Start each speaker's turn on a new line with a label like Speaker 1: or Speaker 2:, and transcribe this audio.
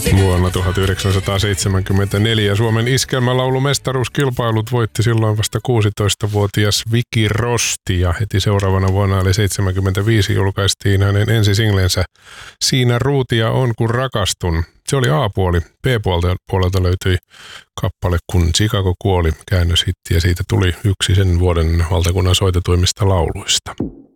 Speaker 1: Vuonna 1974 Suomen iskelmälaulumestaruuskilpailut voitti silloin vasta 16-vuotias Viki Rosti ja heti seuraavana vuonna eli 75 julkaistiin hänen ensisinglensä Siinä ruutia on kun rakastun. Se oli A-puoli. B-puolelta löytyi kappale Kun Chicago kuoli, käännöshitti ja siitä tuli yksi sen vuoden valtakunnan soitetuimmista lauluista.